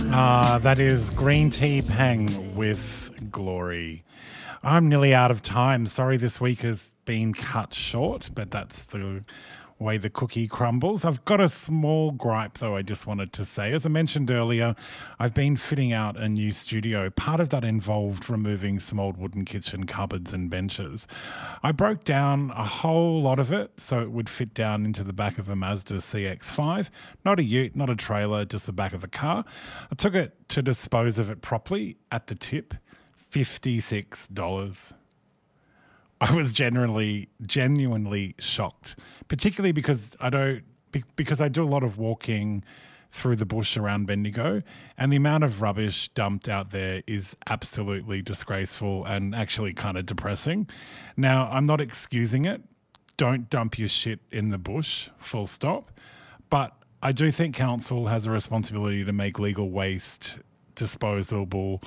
That is Green Tea Peng with Glory. I'm nearly out of time. Sorry this week has been cut short, but that's the way the cookie crumbles. I've got a small gripe, though, I just wanted to say. As I mentioned earlier, I've been fitting out a new studio. Part of that involved removing some old wooden kitchen cupboards and benches. I broke down a whole lot of it so it would fit down into the back of a Mazda CX-5. Not a ute, not a trailer, just the back of a car. I took it to dispose of it properly at the tip, $56. I was genuinely shocked, particularly because I do a lot of walking through the bush around Bendigo, and the amount of rubbish dumped out there is absolutely disgraceful and actually kind of depressing. Now, I'm not excusing it. Don't dump your shit in the bush, full stop. But I do think council has a responsibility to make legal waste disposal,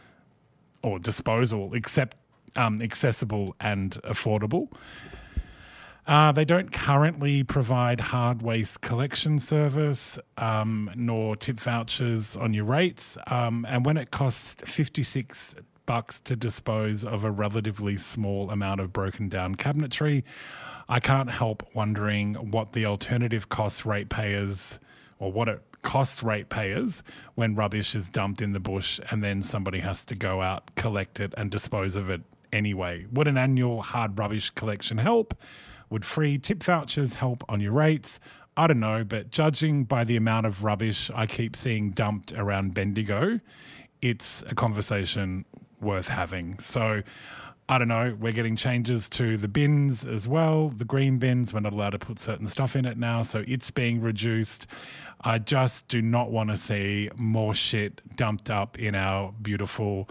accessible and affordable. They don't currently provide hard waste collection service, nor tip vouchers on your rates. And when it costs $56 to dispose of a relatively small amount of broken down cabinetry, I can't help wondering what the alternative costs ratepayers, or what it cost ratepayers when rubbish is dumped in the bush and then somebody has to go out, collect it and dispose of it anyway. Would an annual hard rubbish collection help? Would free tip vouchers help on your rates? I don't know, but judging by the amount of rubbish I keep seeing dumped around Bendigo, it's a conversation worth having. So I don't know, we're getting changes to the bins as well. The green bins, we're not allowed to put certain stuff in it now, so it's being reduced. I just do not want to see more shit dumped up in our beautiful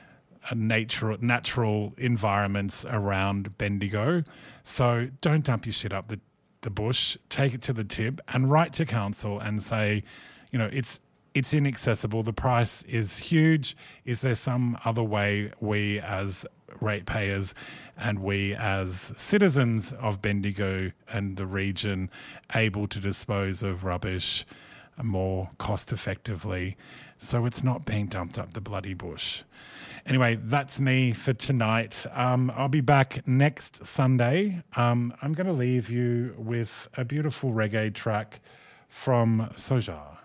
natural environments around Bendigo. So don't dump your shit up the bush, take it to the tip and write to council and say, you know, it's inaccessible. The price is huge. Is there some other way we as ratepayers and we as citizens of Bendigo and the region able to dispose of rubbish more cost effectively so it's not being dumped up the bloody bush? Anyway, that's me for tonight. I'll be back next Sunday. I'm going to leave you with a beautiful reggae track from Soja.